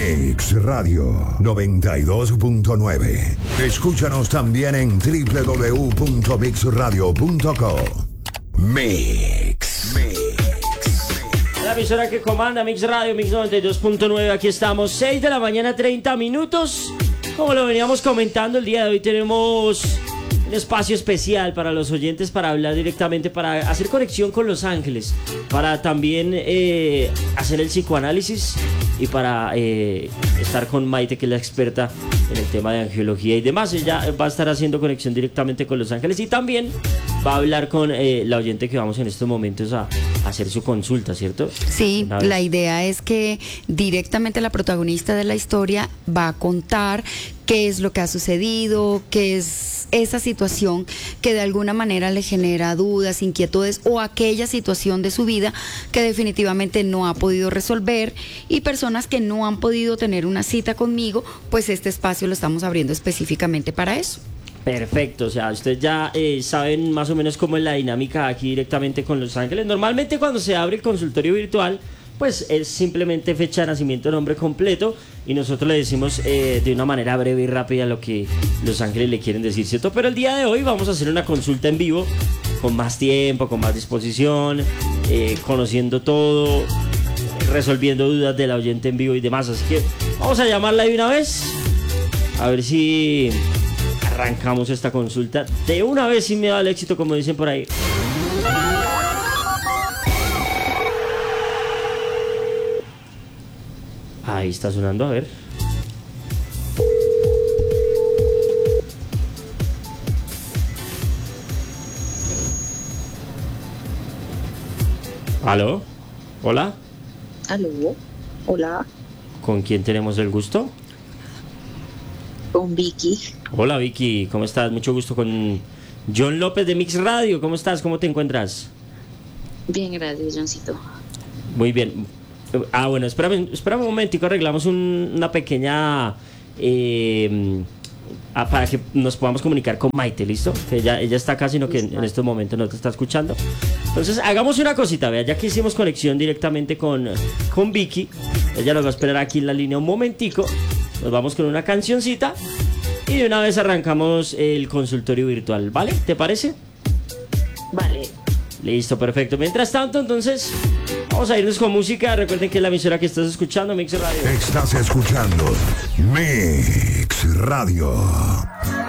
Mix Radio 92.9. Escúchanos también en www.mixradio.co. Mix. La emisora que comanda Mix Radio, Mix 92.9. Aquí estamos, 6 de la mañana, 30 minutos. Como lo veníamos comentando, el día de hoy tenemos un espacio especial para los oyentes, para hablar directamente, para hacer conexión con Los Ángeles, para también hacer el psicoanálisis y para estar con Maite, que es la experta en el tema de angiología y demás. Ella va a estar haciendo conexión directamente con Los Ángeles y también va a hablar con la oyente que vamos en estos momentos a hacer su consulta, ¿cierto? Sí, la idea es que directamente la protagonista de la historia va a contar qué es lo que ha sucedido, qué es esa situación que de alguna manera le genera dudas, inquietudes o aquella situación de su vida que definitivamente no ha podido resolver, y personas que no han podido tener una cita conmigo, pues este espacio lo estamos abriendo específicamente para eso. Perfecto, o sea, ustedes ya saben más o menos cómo es la dinámica aquí directamente con Los Ángeles. Normalmente cuando se abre el consultorio virtual, pues es simplemente fecha de nacimiento, nombre completo, y nosotros le decimos de una manera breve y rápida lo que Los Ángeles le quieren decir, ¿cierto? Pero el día de hoy vamos a hacer una consulta en vivo, con más tiempo, con más disposición, conociendo todo, resolviendo dudas de la oyente en vivo y demás. Así que vamos a llamarla de una vez, a ver si arrancamos esta consulta de una vez sin miedo al éxito, como dicen por ahí. Ahí está sonando, a ver. ¿Aló? ¿Hola? ¿Aló? Hola. ¿Con quién tenemos el gusto? Con Vicky. Hola Vicky, ¿cómo estás? Mucho gusto, con John López de Mix Radio. ¿Cómo estás? ¿Cómo te encuentras? Bien, gracias, Johncito. Muy bien. Bueno, espérame un momentico, arreglamos una pequeña... para que nos podamos comunicar con Maite, ¿listo? Que ella está acá, sino que en estos momentos no te está escuchando. Entonces, hagamos una cosita, vea, ya que hicimos conexión directamente con Vicky, ella nos va a esperar aquí en la línea un momentico, nos vamos con una cancioncita y de una vez arrancamos el consultorio virtual, ¿vale? ¿Te parece? Vale. Listo, perfecto. Mientras tanto, entonces, vamos a irnos con música. Recuerden que es la emisora que estás escuchando, Mix Radio. Estás escuchando Mix Radio.